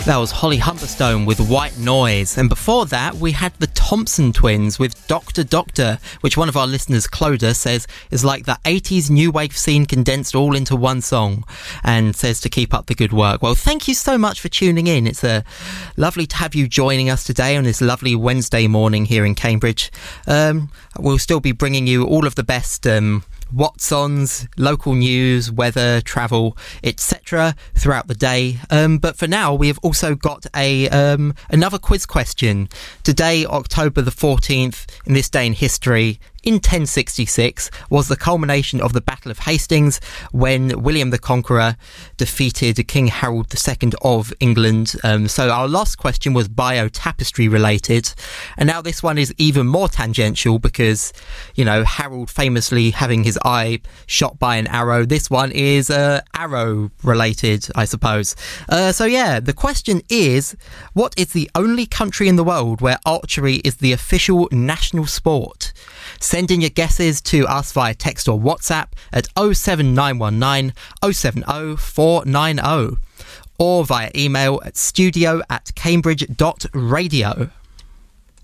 That was Holly Humberstone with White Noise, and before that we had the Thompson Twins with Doctor Doctor, which one of our listeners, Cloda, says is like the 80s new wave scene condensed all into one song, and says to keep up the good work. Well, thank you so much for tuning in. It's lovely to have you joining us today on this lovely Wednesday morning here in Cambridge. We'll still be bringing you all of the best what's-ons, local news, weather, travel, etc. throughout the day. But for now, we have also got another quiz question. Today, October the 14th, in this day in history, in 1066, was the culmination of the Battle of Hastings when William the Conqueror defeated King Harold II of England. So our last question was bio-tapestry related, and now this one is even more tangential because, you know, Harold famously having his eye shot by an arrow. This one is arrow related, I suppose. So yeah, the question is, what is the only country in the world where archery is the official national sport? Send in your guesses to us via text or WhatsApp at 07919 070 490 or via email at studio@cambridge.radio.